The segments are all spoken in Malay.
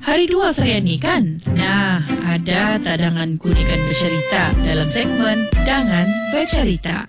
Hari 2 saya ni kan? Nah, ada tadangan Kunikan Bercerita dalam segmen Dangan Bercerita.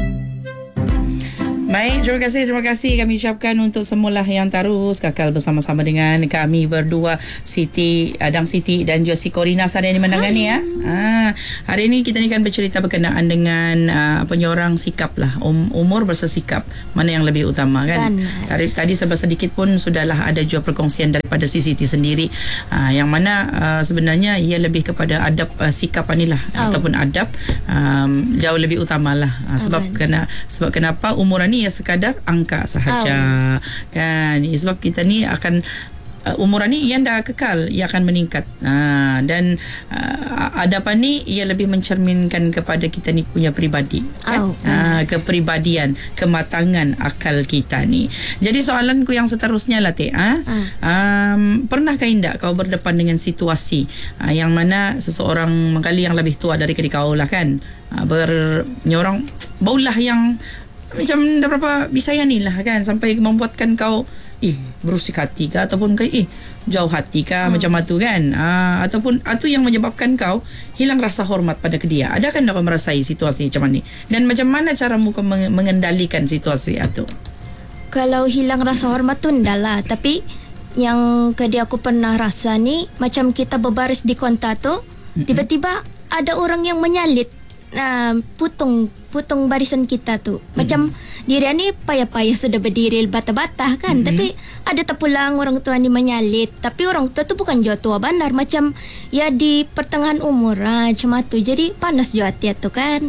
Baik, terima kasih kami ucapkan untuk semualah yang terus kekal bersama-sama dengan kami berdua, Siti, Dang Siti dan juga si Corina Sari yang menangani ya. Hari ini kita ni kan bercerita berkenaan dengan penyorang sikap lah, umur versus sikap, mana yang lebih utama kan. Tadi sedikit pun sudahlah ada juga perkongsian daripada si Siti sendiri, yang mana sebenarnya ia lebih kepada adab sikap inilah, ataupun adab jauh lebih utamalah, sebab kenapa umuran ni ya sekadar angka sahaja kan. Sebab kita ni akan umuran ni yang dah kekal, ia akan meningkat, dan adapan ni ia lebih mencerminkan kepada kita ni punya peribadi kan? Kepribadian, kematangan akal kita ni. Jadi soalanku yang seterusnya lah Teh, pernahkah indak kau berdepan dengan situasi yang mana seseorang mengkali yang lebih tua dari kau lah kan, bernyorong baulah yang macam dah berapa bisaya ni lah kan, sampai membuatkan kau berusik hati kah, ataupun jauh hati kah, macam itu kan, ataupun itu yang menyebabkan kau hilang rasa hormat pada dia. Adakah kau merasai situasi macam ni, dan macam mana caramu kau mengendalikan situasi itu? Kalau hilang rasa hormat tu enggak lah, tapi yang dia aku pernah rasa ni, macam kita berbaris di konta tu, tiba-tiba ada orang yang menyalit, putung barisan kita tu. Macam diri ni payah-payah sudah berdiri bata-bata kan, tapi ada tak pulang orang tua ni menyalit, tapi orang tua tu bukan jauh tua benar, macam ya di pertengahan umur macam tu. Jadi panas jauh hati tu kan.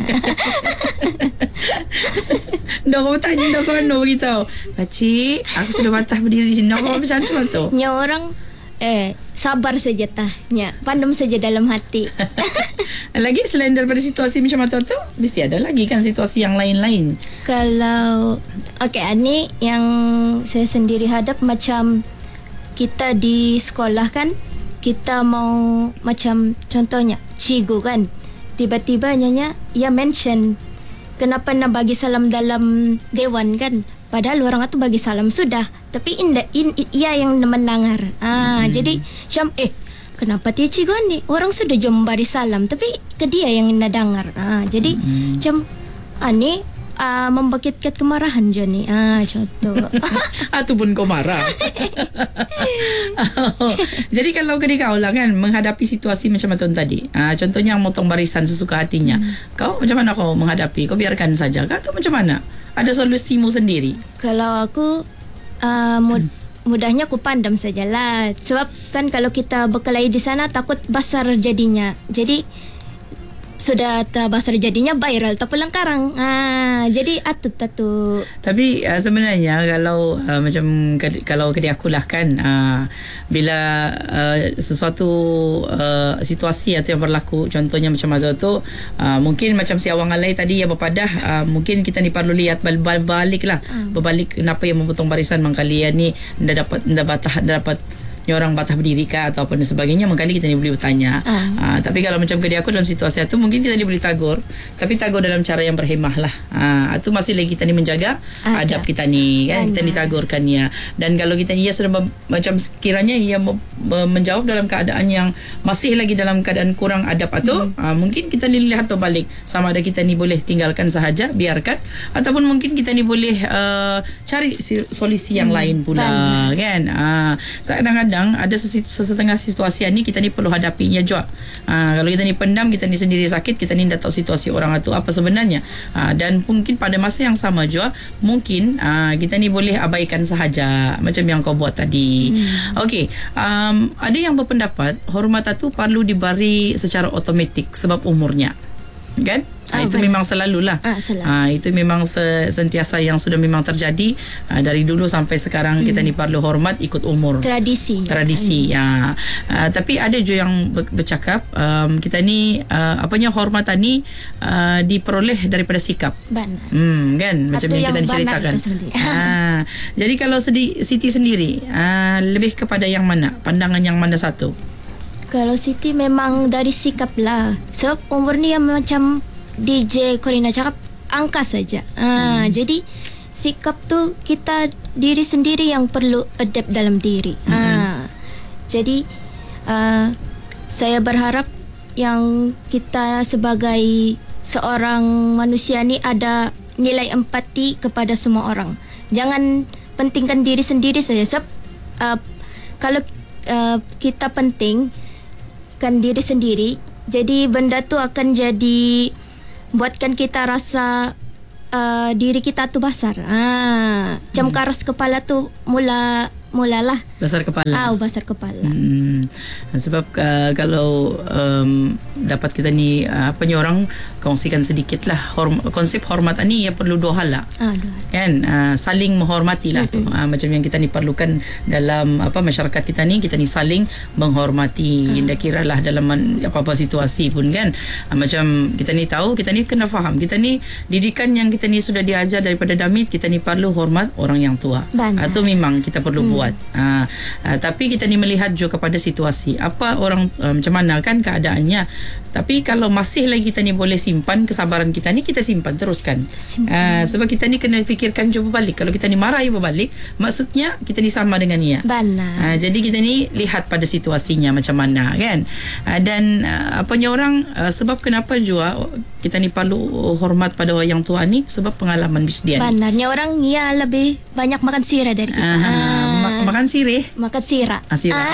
Dah kau tanya, dah kau beritahu, Pakcik, aku sudah batah berdiri di sini. Dah kau macam tu nya orang sabar saja tahnya, pandam saja dalam hati. Lagi selain daripada situasi macam tu mesti ada lagi kan situasi yang lain-lain. Kalau ni yang saya sendiri hadap, macam kita di sekolah kan, kita mau macam contohnya cigu kan, tiba-tiba nyonya ya mention kenapa nak bagi salam dalam dewan kan, padahal orang itu bagi salam sudah, tapi ia yang mendengar. Jadi macam kenapa dia cigu ni, orang sudah jom bari salam, tapi ke dia yang mendengar. Jadi macam ni membangkitkan kemarahan je ni. Contoh. Itu pun kau marah. Jadi kalau kau lah kan menghadapi situasi macam tu tadi, contohnya motong barisan sesuka hatinya, kau macam mana kau menghadapi? Kau biarkan saja kah atau macam mana? Ada solusimu sendiri? Kalau aku mudahnya aku pandam sajalah, sebab kan kalau kita berkelahi di sana takut basar jadinya. Jadi sudah basar jadinya viral tak pulang karang. Jadi atut. Tapi sebenarnya kalau macam kalau kedai aku lah kan, bila sesuatu situasi atau yang berlaku, contohnya macam tu, mungkin macam si awang alai tadi yang berpadah, mungkin kita ni perlu lihat balik lah, berbalik kenapa yang memotong barisan mangkali ni dah dapat orang batah berdiri kah ataupun sebagainya, mungkin kita ni boleh bertanya. Tapi kalau macam kedai aku dalam situasi itu, mungkin kita ni boleh tagur, tapi tagur dalam cara yang berhemah lah. Itu masih lagi kita ni menjaga adab kita ni kan, kita ni tagurkan ya. Dan kalau kita ni sudah macam sekiranya ia menjawab dalam keadaan yang masih lagi dalam keadaan kurang adab itu, mungkin kita ni lihat berbalik, sama ada kita ni boleh tinggalkan sahaja, biarkan, ataupun mungkin kita ni boleh cari solusi yang lain pula kan. Kadang-kadang ada sesetengah situasi ni kita ni perlu hadapinya juga. Kalau kita ni pendam, kita ni sendiri sakit, kita ni tak tahu situasi orang itu apa sebenarnya. Dan mungkin pada masa yang sama juga, mungkin kita ni boleh abaikan sahaja macam yang kau buat tadi. Okey, ada yang berpendapat hormat itu perlu diberi secara otomatik sebab umurnya kan. Itu memang selalulah. Itu memang sentiasa yang sudah memang terjadi dari dulu sampai sekarang. Kita ni perlu hormat ikut umur, tradisi ya. Tapi ada juga yang bercakap kita ni hormatan ni diperoleh daripada sikap. Kan macam yang kita diceritakan. Jadi kalau Siti sendiri lebih kepada yang mana, pandangan yang mana satu? Kalau Siti memang dari sikap lah, sebab umur ni yang macam DJ Corina cakap, angka saja. Jadi sikap tu kita diri sendiri yang perlu adapt dalam diri. Jadi saya berharap yang kita sebagai seorang manusia ni ada nilai empati kepada semua orang. Jangan pentingkan diri sendiri saja. Kalau kita pentingkan diri sendiri, jadi benda tu akan jadi buatkan kita rasa diri kita tu besar. Macam keras kepala tu mulalah Besar kepala. besar kepala. Sebab kalau dapat kita ni apa ni orang kongsikan sedikit lah konsep hormat ni ya perlu dua hal lah. Kan saling menghormati lah tu. Macam yang kita ni perlukan dalam masyarakat kita ni saling menghormati. Tak kira lah dalam apa-apa situasi pun kan. Macam kita ni tahu, kita ni kena faham, kita ni didikan yang kita ni sudah diajar daripada damit, kita ni perlu hormat orang yang tua. Itu memang kita perlu buat. Tapi kita ni melihat juga kepada situasi apa orang macam mana kan keadaannya. Tapi kalau masih lagi kita ni boleh simpan kesabaran kita ni, kita simpan teruskan. Sebab kita ni kena fikirkan coba balik. Kalau kita ni marah ibu balik, maksudnya kita ni sama dengan dia. Jadi kita ni lihat pada situasinya macam mana kan. Dan apanya orang sebab kenapa juga kita ni perlu hormat pada orang yang tua ni, sebab pengalaman bisdian. Benarnya orang ya lebih banyak makan sirah dari kita. Makan sirih. Makan sirah. Sirah.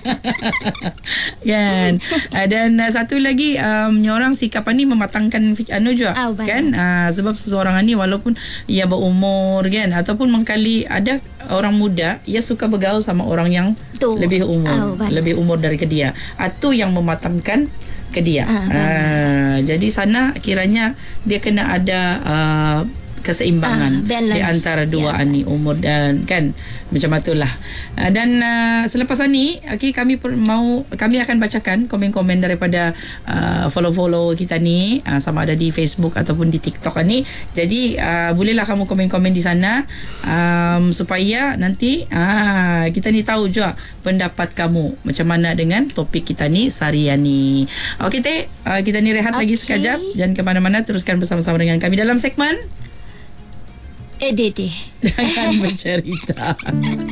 Kan. Dan satu lagi orang sikap ni mematangkan juga kan. Sebab seseorang ni walaupun ia berumur kan, ataupun mengkali ada orang muda ia suka bergaul sama orang yang lebih umur dari ke dia. Itu yang mematangkan ke dia. Jadi sana kiranya dia kena ada keseimbangan di antara dua ni, umur dan kan macam itulah. Dan selepas ni kami akan bacakan komen-komen daripada follow kita ni, sama ada di Facebook ataupun di TikTok ni. Jadi bolehlah kamu komen-komen di sana supaya nanti kita ni tahu juga pendapat kamu macam mana dengan topik kita ni seharian ni. Okey Teh, kita ni rehat lagi sekejap, jangan ke mana-mana, teruskan bersama-sama dengan kami dalam segmen Dede Jangan Bercerita.